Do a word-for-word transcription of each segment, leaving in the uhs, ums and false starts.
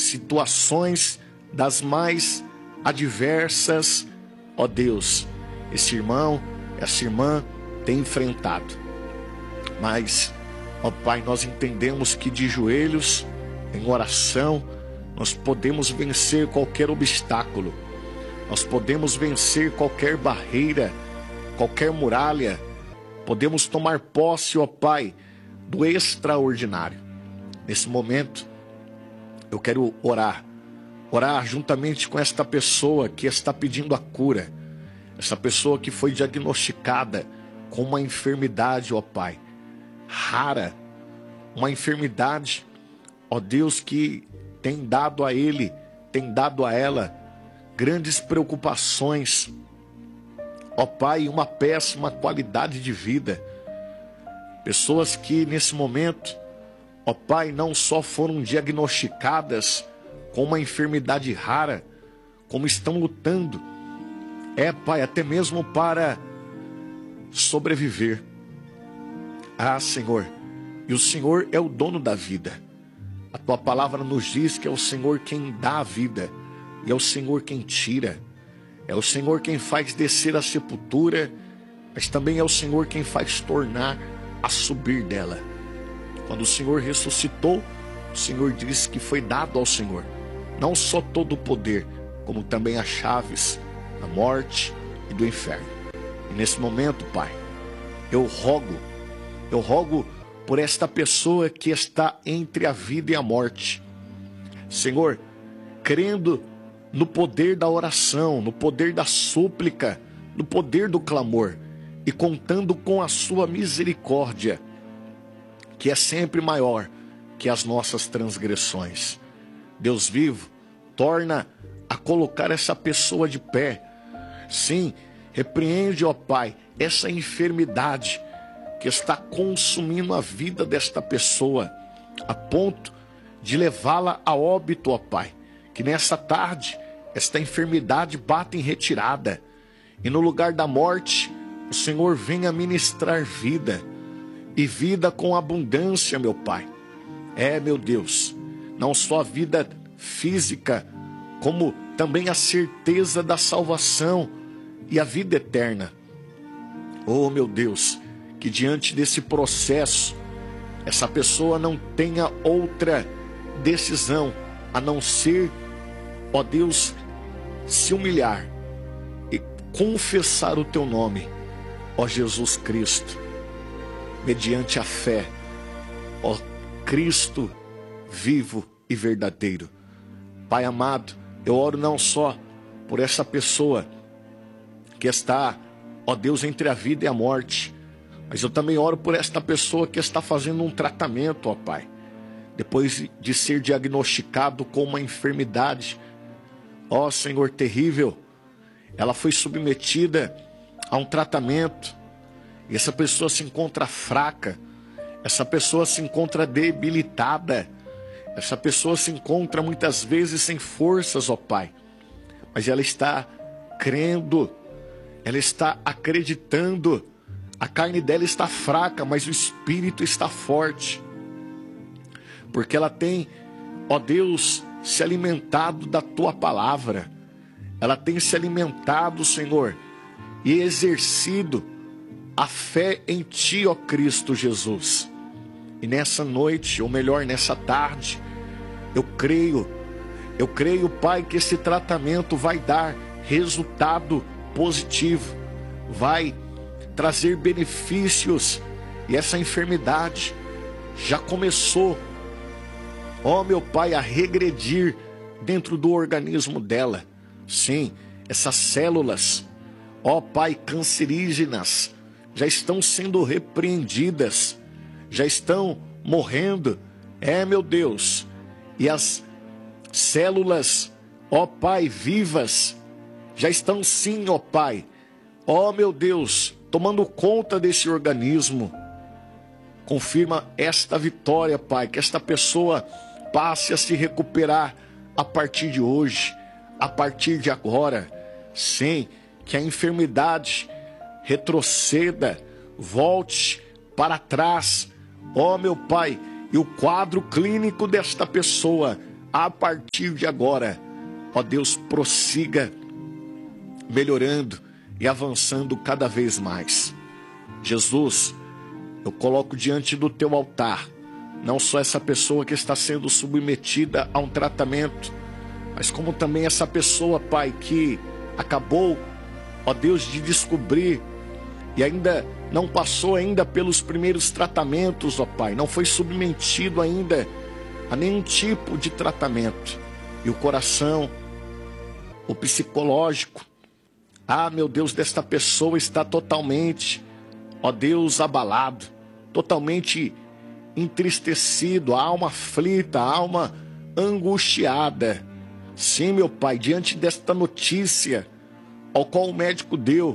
situações das mais adversas, ó Deus, esse irmão, essa irmã tem enfrentado. Mas, ó Pai, nós entendemos que de joelhos, em oração, nós podemos vencer qualquer obstáculo, nós podemos vencer qualquer barreira, qualquer muralha, podemos tomar posse, ó Pai, do extraordinário. Nesse momento, eu quero orar, orar juntamente com esta pessoa que está pedindo a cura, essa pessoa que foi diagnosticada com uma enfermidade, ó Pai, rara, uma enfermidade, ó Deus, que tem dado a ele, tem dado a ela grandes preocupações, ó Pai, uma péssima qualidade de vida. Pessoas que nesse momento, ó Pai, não só foram diagnosticadas com uma enfermidade rara, como estão lutando, é Pai, até mesmo para sobreviver. Ah, Senhor, e o Senhor é o dono da vida. A Tua palavra nos diz que é o Senhor quem dá a vida, e é o Senhor quem tira. É o Senhor quem faz descer a sepultura, mas também é o Senhor quem faz tornar a subir dela. Quando o Senhor ressuscitou, o Senhor disse que foi dado ao Senhor não só todo o poder, como também as chaves da morte e do inferno. E nesse momento, Pai, eu rogo, eu rogo por esta pessoa que está entre a vida e a morte. Senhor, crendo no poder da oração, no poder da súplica, no poder do clamor, e contando com a sua misericórdia, que é sempre maior que as nossas transgressões. Deus vivo, torna a colocar essa pessoa de pé. Sim, repreende, ó Pai, essa enfermidade que está consumindo a vida desta pessoa, a ponto de levá-la a óbito, ó Pai. Que nessa tarde, esta enfermidade bata em retirada, e no lugar da morte, o Senhor venha ministrar vida, e vida com abundância, meu Pai. É, meu Deus, não só a vida física, como também a certeza da salvação e a vida eterna. Oh, meu Deus, que diante desse processo, essa pessoa não tenha outra decisão a não ser, ó Deus, se humilhar e confessar o Teu nome, ó Jesus Cristo, mediante a fé, ó Cristo vivo e verdadeiro. Pai amado, eu oro não só por essa pessoa que está, ó Deus, entre a vida e a morte, mas eu também oro por esta pessoa que está fazendo um tratamento, ó Pai, depois de ser diagnosticado com uma enfermidade, ó Senhor terrível. Ela foi submetida a um tratamento, e essa pessoa se encontra fraca, essa pessoa se encontra debilitada, essa pessoa se encontra muitas vezes sem forças, ó Pai, mas ela está crendo, ela está acreditando. A carne dela está fraca, mas o espírito está forte, porque ela tem, ó Deus, se alimentado da Tua palavra, ela tem se alimentado, Senhor, e exercido a fé em Ti, ó Cristo Jesus. E nessa noite, ou melhor, nessa tarde, eu creio, eu creio, Pai, que esse tratamento vai dar resultado positivo, vai trazer benefícios, e essa enfermidade já começou, ó meu Pai, a regredir dentro do organismo dela. Sim, essas células, ó Pai, cancerígenas, já estão sendo repreendidas, já estão morrendo, é meu Deus, e as células, ó Pai, vivas, já estão sim, ó Pai, ó meu Deus, tomando conta desse organismo. Confirma esta vitória, Pai, que esta pessoa passe a se recuperar a partir de hoje, a partir de agora. Sim, que a enfermidade retroceda, volte para trás, ó meu Pai, e o quadro clínico desta pessoa a partir de agora, ó Deus, prossiga melhorando e avançando cada vez mais. Jesus, eu coloco diante do teu altar, não só essa pessoa que está sendo submetida a um tratamento, mas como também essa pessoa, Pai, que acabou, ó Deus, de descobrir e ainda não passou ainda pelos primeiros tratamentos, ó Pai, não foi submetido ainda a nenhum tipo de tratamento. E o coração, o psicológico, ah, meu Deus, desta pessoa está totalmente, ó Deus, abalado, totalmente entristecido, a alma aflita, a alma angustiada. Sim, meu Pai, diante desta notícia ao qual o médico deu,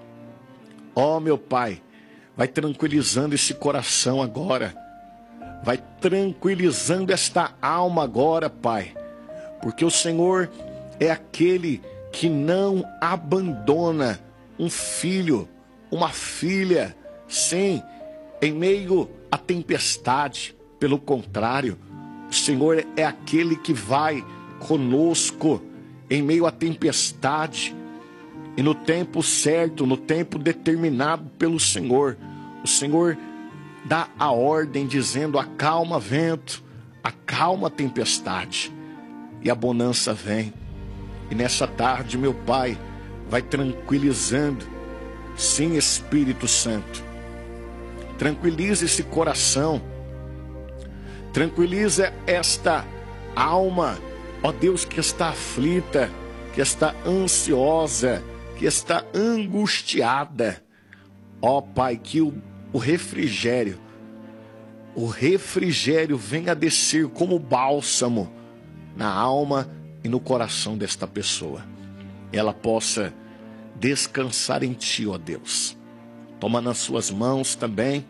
ó meu Pai, vai tranquilizando esse coração agora, vai tranquilizando esta alma agora, Pai, porque o Senhor é aquele que não abandona um filho, uma filha, sim, em meio à tempestade. Pelo contrário, o Senhor é aquele que vai conosco em meio à tempestade. E no tempo certo, no tempo determinado pelo Senhor, o Senhor dá a ordem dizendo: acalma vento, acalma tempestade. E a bonança vem. E nessa tarde, meu Pai, vai tranquilizando. Sim, Espírito Santo. Tranquiliza esse coração. Tranquiliza esta alma, ó Deus, que está aflita, que está ansiosa, que está angustiada. Ó Pai, que o, o refrigério, o refrigério venha descer como bálsamo na alma e no coração desta pessoa. Ela possa descansar em Ti, ó Deus. Toma nas suas mãos também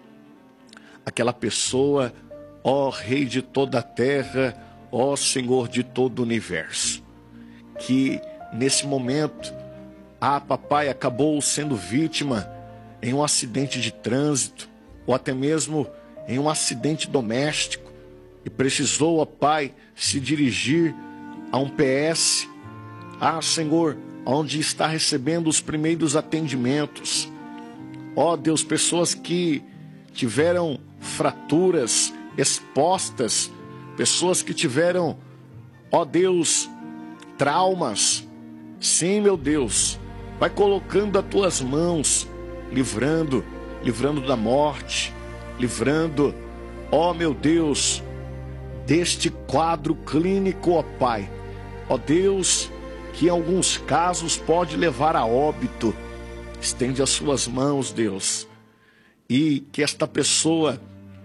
aquela pessoa, ó Rei de toda a terra, ó Senhor de todo o universo, que nesse momento, ah, papai, acabou sendo vítima em um acidente de trânsito, ou até mesmo em um acidente doméstico, e precisou, ó Pai, se dirigir a um P S, ah, Senhor, onde está recebendo os primeiros atendimentos. Ó Deus, pessoas que tiveram fraturas expostas, pessoas que tiveram, ó Deus, traumas. Sim, meu Deus, vai colocando as tuas mãos, livrando, livrando da morte, livrando, ó meu Deus, deste quadro clínico, ó Pai. Ó Deus, que em alguns casos pode levar a óbito. Estende as suas mãos, Deus, e que esta pessoa,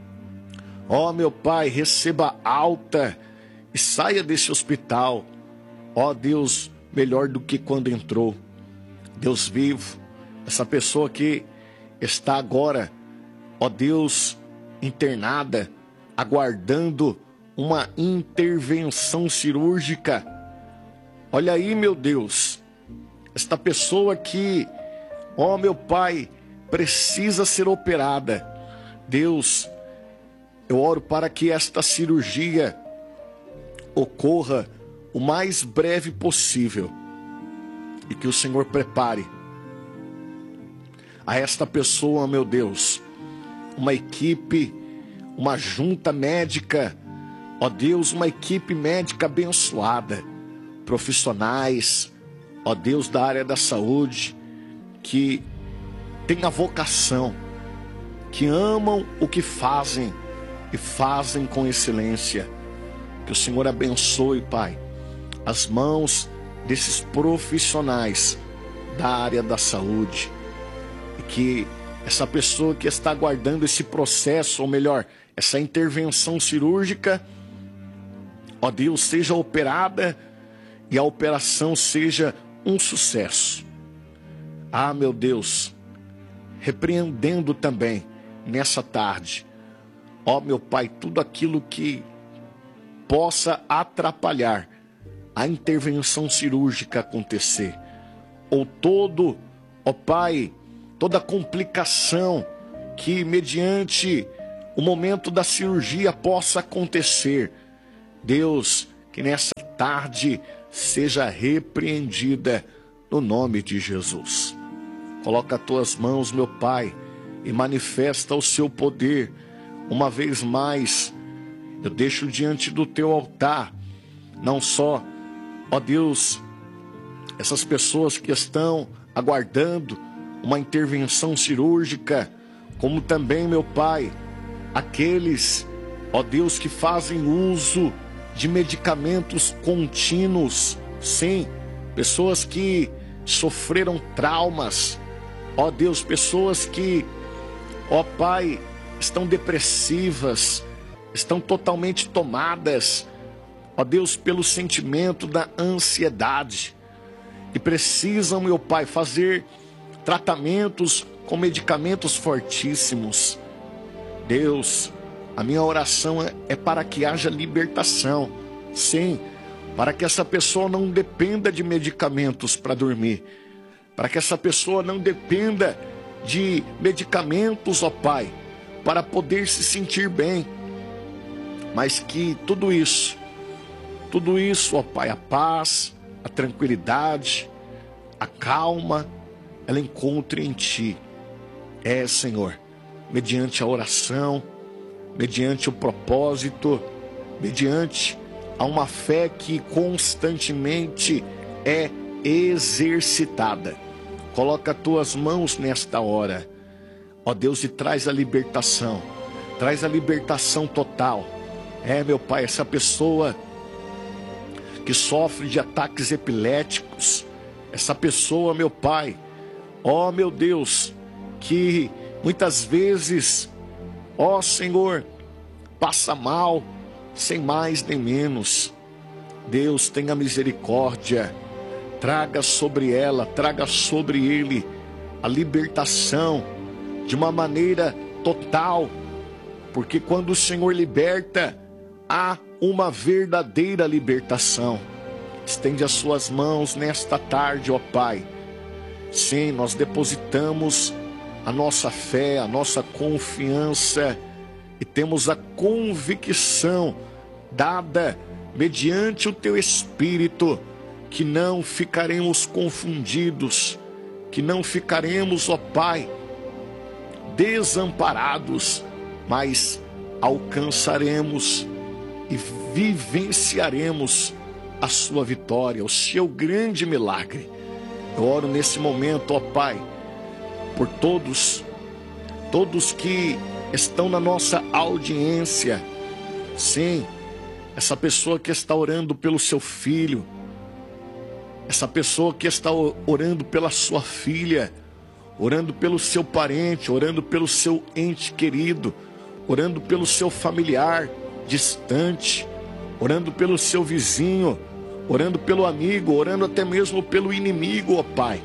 ó meu Pai, receba alta e saia desse hospital, ó Deus, melhor do que quando entrou. Deus vivo, essa pessoa que está agora, ó Deus, internada, aguardando uma intervenção cirúrgica. Olha aí, meu Deus, esta pessoa que, ó meu Pai, precisa ser operada. Deus, eu oro para que esta cirurgia ocorra o mais breve possível e que o Senhor prepare a esta pessoa, meu Deus, uma equipe, uma junta médica, ó Deus, uma equipe médica abençoada, profissionais, ó Deus, da área da saúde, que têm a vocação, que amam o que fazem e fazem com excelência. Que o Senhor abençoe, Pai, as mãos desses profissionais da área da saúde, e que essa pessoa que está aguardando esse processo, ou melhor, essa intervenção cirúrgica, ó Deus, seja operada e a operação seja um sucesso. Ah, meu Deus, repreendendo também nessa tarde, ó meu Pai, tudo aquilo que possa atrapalhar a intervenção cirúrgica acontecer, ou todo, ó Pai, toda complicação que mediante o momento da cirurgia possa acontecer, Deus, que nessa tarde seja repreendida no nome de Jesus. Coloca as tuas mãos, meu Pai, e manifesta o seu poder. Uma vez mais, eu deixo diante do teu altar, não só, ó Deus, essas pessoas que estão aguardando uma intervenção cirúrgica, como também, meu Pai, aqueles, ó Deus, que fazem uso de medicamentos contínuos, sim, pessoas que sofreram traumas, ó Deus, pessoas que, ó Pai, estão depressivas, estão totalmente tomadas, ó Deus, pelo sentimento da ansiedade e precisam, meu Pai, fazer tratamentos com medicamentos fortíssimos. Deus, a minha oração é para que haja libertação, sim, para que essa pessoa não dependa de medicamentos para dormir, para que essa pessoa não dependa de medicamentos, ó Pai, para poder se sentir bem, mas que tudo isso, tudo isso, ó Pai, a paz, a tranquilidade, a calma, ela encontre em Ti. É, Senhor, mediante a oração, mediante o propósito, mediante a uma fé que constantemente é exercitada. Coloca as tuas mãos nesta hora, ó Deus, e traz a libertação, traz a libertação total. É, meu Pai, essa pessoa que sofre de ataques epiléticos, essa pessoa, meu Pai, ó meu Deus, que muitas vezes, ó Senhor, passa mal, sem mais nem menos. Deus, tenha misericórdia, traga sobre ela, traga sobre ele a libertação de uma maneira total, porque quando o Senhor liberta, há uma verdadeira libertação. Estende as suas mãos nesta tarde, ó Pai. Sim, nós depositamos a nossa fé, a nossa confiança e temos a convicção dada mediante o Teu Espírito que não ficaremos confundidos, que não ficaremos, ó Pai, desamparados, mas alcançaremos e vivenciaremos a Sua vitória, o Seu grande milagre. Eu oro nesse momento, ó Pai, por todos, todos que estão na nossa audiência. Sim, essa pessoa que está orando pelo seu filho, essa pessoa que está orando pela sua filha, orando pelo seu parente, orando pelo seu ente querido, orando pelo seu familiar distante, orando pelo seu vizinho, orando pelo amigo, orando até mesmo pelo inimigo, ó Pai.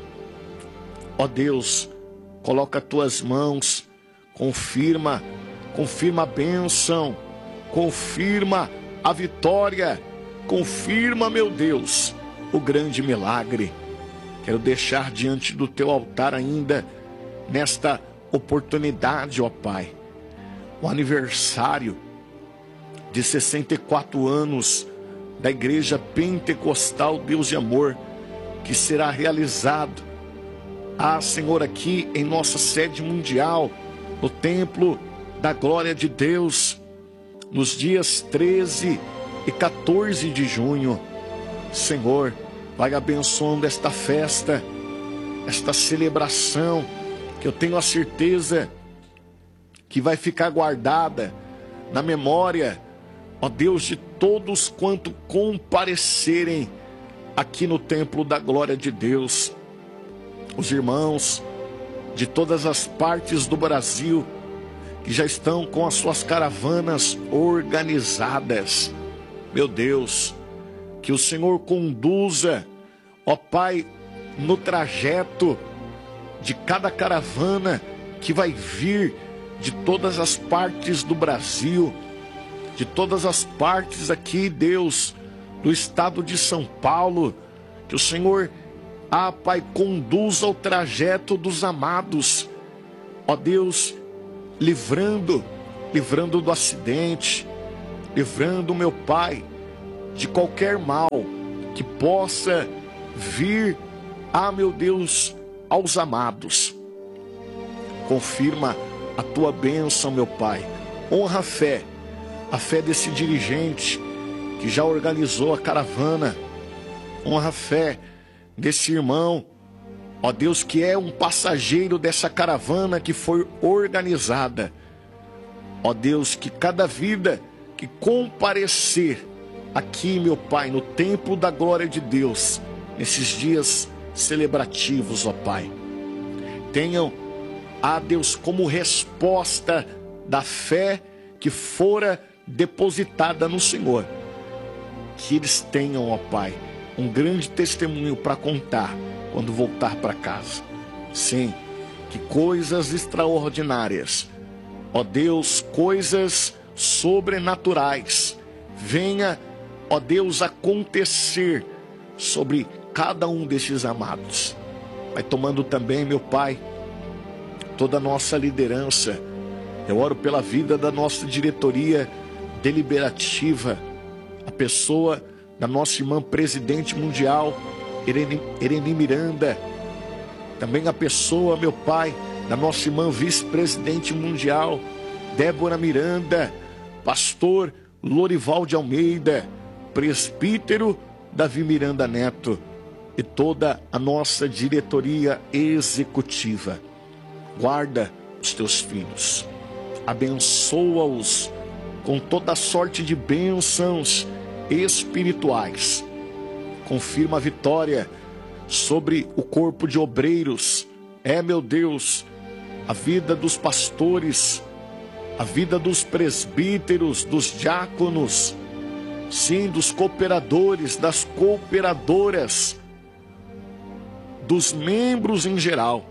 Ó Deus, coloca as tuas mãos, confirma, confirma a bênção, confirma a vitória, confirma, meu Deus, o grande milagre. Quero deixar diante do teu altar ainda, nesta oportunidade, ó Pai, o aniversário de sessenta e quatro anos da Igreja Pentecostal Deus de Amor, que será realizado, ah, Senhor, aqui em nossa sede mundial, no Templo da Glória de Deus, nos dias treze e quatorze de junho. Senhor, vai abençoando esta festa, esta celebração, que eu tenho a certeza que vai ficar guardada na memória, ó Deus, de todos quanto comparecerem aqui no Templo da Glória de Deus. Os irmãos de todas as partes do Brasil que já estão com as suas caravanas organizadas. Meu Deus, que o Senhor conduza, ó Pai, no trajeto de cada caravana que vai vir de todas as partes do Brasil, de todas as partes aqui, Deus, do estado de São Paulo, que o Senhor, ah, Pai, conduza o trajeto dos amados, ó Deus, livrando, livrando do acidente, livrando, meu Pai, de qualquer mal que possa vir, ah meu Deus, aos amados. Confirma a tua bênção, meu Pai. Honra a fé, a fé desse dirigente que já organizou a caravana. Honra a fé desse irmão, ó Deus, que é um passageiro dessa caravana que foi organizada. Ó Deus, que cada vida que comparecer aqui, meu Pai, no templo da glória de Deus, nesses dias celebrativos, ó Pai, tenham, a Deus, como resposta da fé que fora depositada no Senhor, que eles tenham, ó Pai, um grande testemunho para contar quando voltar para casa. Sim, que coisas extraordinárias, ó Deus, coisas sobrenaturais, venha, ó Deus, acontecer sobre cada um destes amados. Vai tomando também, meu Pai, toda a nossa liderança. Eu oro pela vida da nossa diretoria deliberativa, a pessoa da nossa irmã presidente mundial, Irene, Irene Miranda. Também a pessoa, meu Pai, da nossa irmã vice-presidente mundial, Débora Miranda, pastor Lorival de Almeida, presbítero Davi Miranda Neto e toda a nossa diretoria executiva. Guarda os teus filhos, abençoa-os com toda sorte de bênçãos espirituais. Confirma a vitória sobre o corpo de obreiros. É, meu Deus, a vida dos pastores, a vida dos presbíteros, dos diáconos, sim, dos cooperadores, das cooperadoras, dos membros em geral.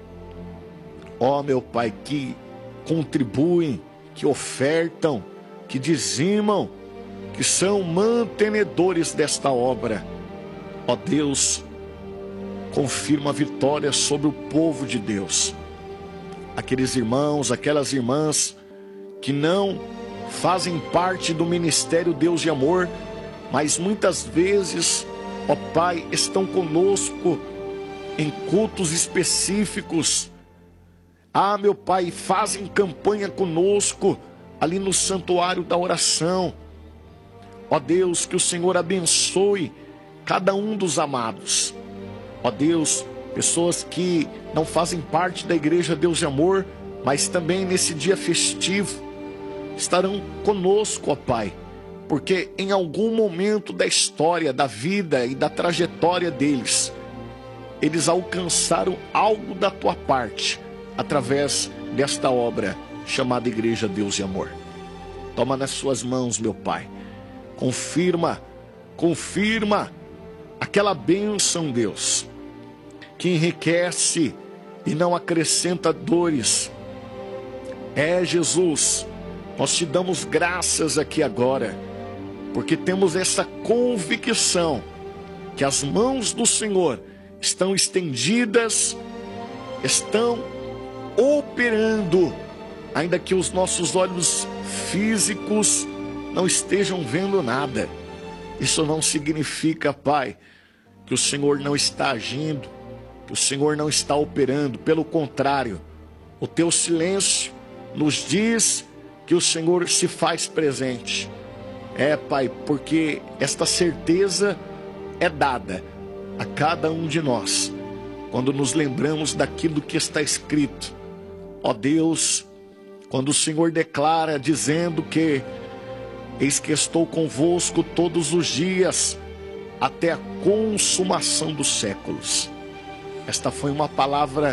Ó, meu Pai, que contribuem, que ofertam, que dizimam, que são mantenedores desta obra. Ó Deus, confirma a vitória sobre o povo de Deus. Aqueles irmãos, aquelas irmãs que não fazem parte do ministério Deus de Amor, mas muitas vezes, ó Pai, estão conosco em cultos específicos. Ah, meu Pai, fazem campanha conosco ali no santuário da oração. Ó Deus, que o Senhor abençoe cada um dos amados. Ó Deus, pessoas que não fazem parte da igreja Deus de Amor, mas também nesse dia festivo estarão conosco, ó Pai, porque em algum momento da história, da vida e da trajetória deles, eles alcançaram algo da tua parte através desta obra chamada Igreja Deus de Amor. Toma nas suas mãos, meu Pai. Confirma, confirma aquela bênção, Deus, que enriquece e não acrescenta dores. É, Jesus, nós te damos graças aqui agora, porque temos essa convicção que as mãos do Senhor estão estendidas, estão operando, ainda que os nossos olhos físicos não estejam vendo nada. Isso não significa, Pai, que o Senhor não está agindo, que o Senhor não está operando. Pelo contrário, o teu silêncio nos diz que o Senhor se faz presente. É, Pai, porque esta certeza é dada a cada um de nós quando nos lembramos daquilo que está escrito. Ó Deus, quando o Senhor declara dizendo que eis que estou convosco todos os dias até a consumação dos séculos. Esta foi uma palavra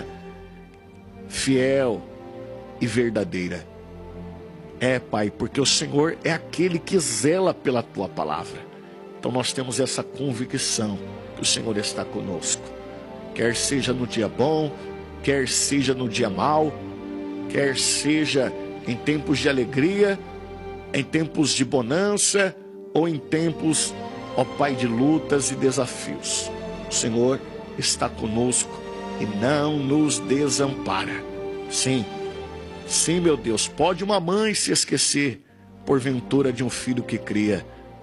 fiel e verdadeira. É, Pai, porque o Senhor é aquele que zela pela tua palavra. Então nós temos essa convicção que o Senhor está conosco. Quer seja no dia bom, quer seja no dia mau, quer seja em tempos de alegria, em tempos de bonança ou em tempos, ó Pai, de lutas e desafios. O Senhor está conosco e não nos desampara. Sim, sim, meu Deus, pode uma mãe se esquecer, porventura, de um filho que cria,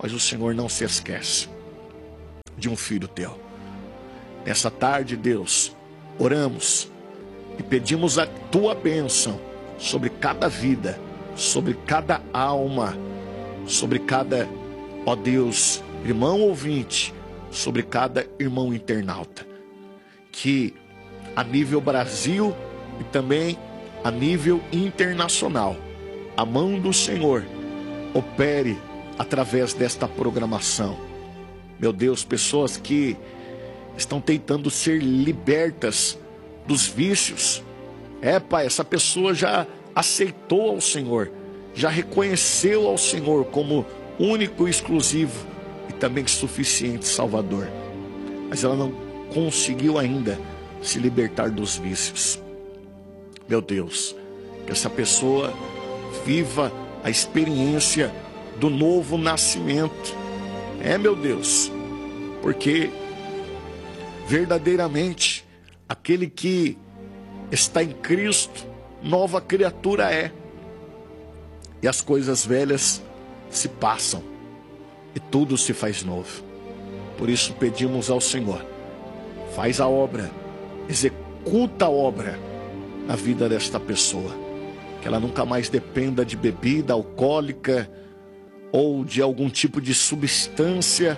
mas o Senhor não se esquece de um filho teu. Nessa tarde, Deus, oramos e pedimos a tua bênção sobre cada vida, sobre cada alma, sobre cada, ó Deus, irmão ouvinte, sobre cada irmão internauta. Que a nível Brasil e também a nível internacional, a mão do Senhor opere através desta programação. Meu Deus, pessoas que estão tentando ser libertas dos vícios. É, Pai, essa pessoa já aceitou ao Senhor, já reconheceu ao Senhor como único e exclusivo e também suficiente Salvador. Mas ela não conseguiu ainda se libertar dos vícios. Meu Deus, que essa pessoa viva a experiência do novo nascimento. É, meu Deus, porque verdadeiramente aquele que está em Cristo, nova criatura é. E as coisas velhas se passam e tudo se faz novo. Por isso pedimos ao Senhor, faz a obra, executa a obra na vida desta pessoa, que ela nunca mais dependa de bebida alcoólica ou de algum tipo de substância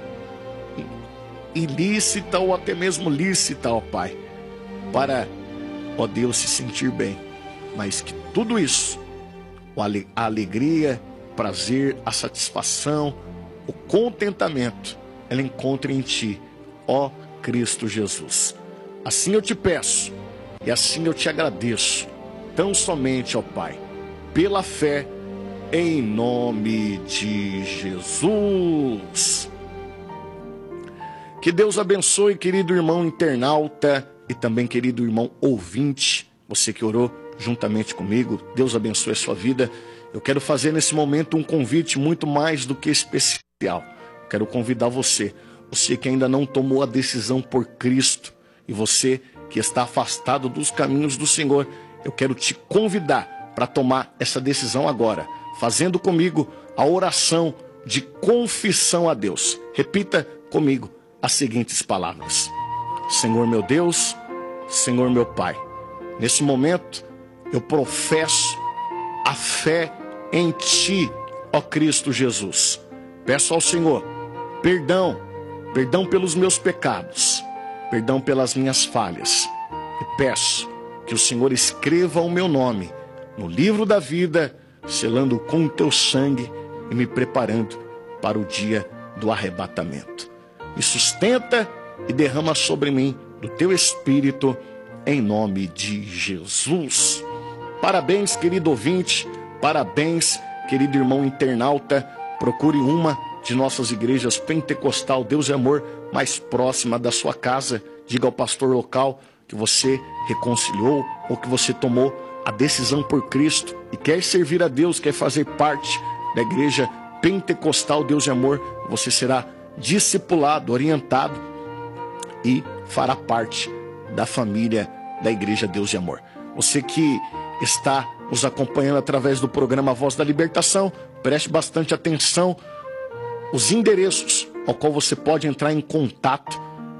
ilícita ou até mesmo lícita, ó Pai, para, ó Deus, se sentir bem, mas que tudo isso, a alegria, o prazer, a satisfação, o contentamento, ela encontre em Ti, ó Cristo Jesus. Assim eu te peço e assim eu te agradeço, tão somente, ó Pai, pela fé, em nome de Jesus. Que Deus abençoe, querido irmão internauta e também querido irmão ouvinte, você que orou juntamente comigo. Deus abençoe a sua vida. Eu quero fazer nesse momento um convite muito mais do que especial. Quero convidar você, você que ainda não tomou a decisão por Cristo e você que está afastado dos caminhos do Senhor, eu quero te convidar para tomar essa decisão agora, fazendo comigo a oração de confissão a Deus. Repita comigo as seguintes palavras: Senhor meu Deus, Senhor meu Pai, nesse momento eu professo a fé em Ti, ó Cristo Jesus. Peço ao Senhor perdão, perdão pelos meus pecados, perdão pelas minhas falhas, e peço que o Senhor escreva o meu nome no livro da vida, selando com o Teu sangue e me preparando para o dia do arrebatamento. Me sustenta e derrama sobre mim do Teu Espírito, em nome de Jesus. Parabéns, querido ouvinte, parabéns, querido irmão internauta. Procure uma de nossas igrejas pentecostal Deus é Amor mais próxima da sua casa. Diga ao pastor local que você reconciliou ou que você tomou a decisão por Cristo e quer servir a Deus, quer fazer parte da igreja pentecostal Deus é Amor. Você será discipulado, orientado e fará parte da família da igreja Deus de Amor. Você que está nos acompanhando através do programa Voz da Libertação, preste bastante atenção. Os endereços ao qual você pode entrar em contato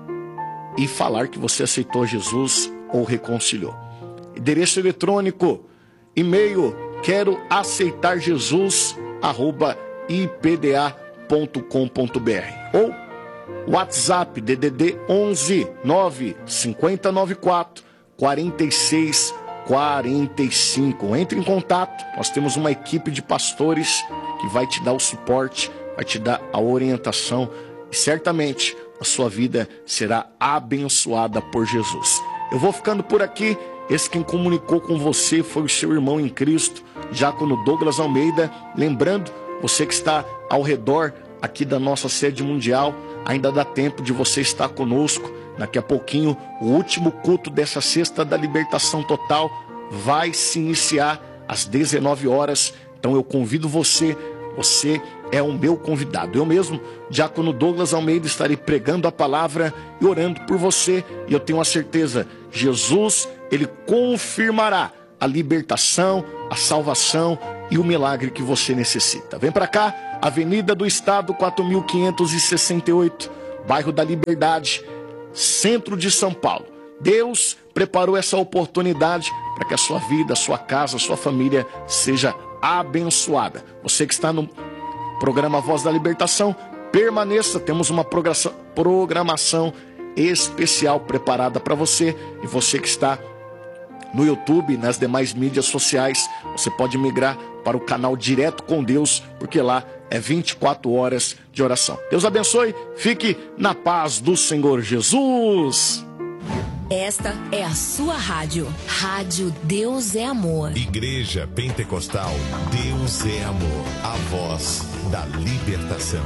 e falar que você aceitou Jesus ou reconciliou. Endereço eletrônico, e-mail, quero aceitar Jesus, arroba i p d a ponto com ponto b r, ou WhatsApp D D D onze nove cinco zero nove quatro quatro seis quatro cinco. Entre em contato, nós temos uma equipe de pastores que vai te dar o suporte, vai te dar a orientação e certamente a sua vida será abençoada por Jesus. Eu vou ficando por aqui. Esse quem comunicou com você foi o seu irmão em Cristo, Diácono Douglas Almeida. Lembrando, você que está ao redor aqui da nossa sede mundial, ainda dá tempo de você estar conosco. Daqui a pouquinho, o último culto dessa sexta da libertação total vai se iniciar às dezenove horas. Então eu convido você, você é o meu convidado. Eu mesmo, Diácono Douglas Almeida, estarei pregando a palavra e orando por você. E eu tenho a certeza, Jesus, Ele confirmará a libertação, a salvação e o milagre que você necessita. Vem para cá, Avenida do Estado, quatro mil quinhentos e sessenta e oito, bairro da Liberdade, centro de São Paulo. Deus preparou essa oportunidade para que a sua vida, a sua casa, a sua família seja abençoada. Você que está no programa Voz da Libertação, permaneça, temos uma programação especial preparada para você. E você que está no YouTube, nas demais mídias sociais, você pode migrar para o canal Direto com Deus, porque lá é vinte e quatro horas de oração. Deus abençoe, fique na paz do Senhor Jesus. Esta é a sua rádio. Rádio Deus é Amor. Igreja Pentecostal Deus é Amor. A voz da libertação.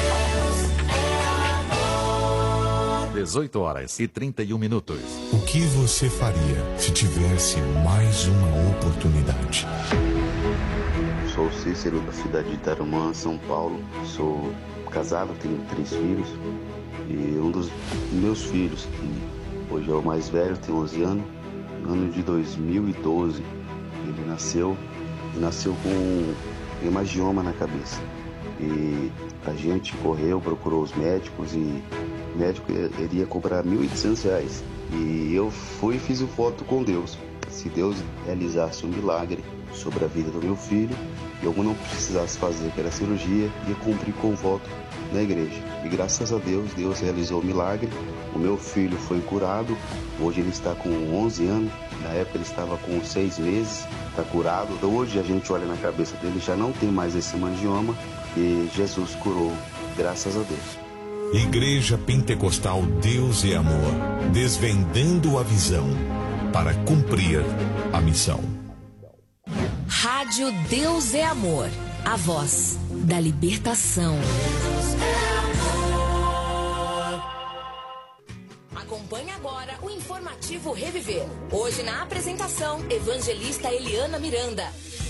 dezoito horas e trinta e um minutos. O que você faria se tivesse mais uma oportunidade? Sou Cícero, da cidade de Tarumã, São Paulo. Sou casado, tenho três filhos. E um dos meus filhos, que hoje é o mais velho, tem onze anos, no ano de dois mil e doze, ele nasceu, ele nasceu com hemangioma na cabeça. E a gente correu, procurou os médicos e o médico iria cobrar mil e oitocentos reais. E eu fui e fiz o voto com Deus. Se Deus realizasse um milagre sobre a vida do meu filho e eu não precisasse fazer aquela cirurgia, ia cumprir com o voto na igreja. E graças a Deus, Deus realizou o milagre. O meu filho foi curado. Hoje ele está com onze anos. Na época ele estava com seis meses. Está curado. Hoje a gente olha na cabeça dele, já não tem mais esse hemangioma. E Jesus curou. Graças a Deus. Igreja Pentecostal Deus é Amor. Desvendando a visão para cumprir a missão. Rádio Deus é Amor. A voz da libertação. Acompanhe agora o informativo Reviver. Hoje na apresentação, evangelista Eliana Miranda.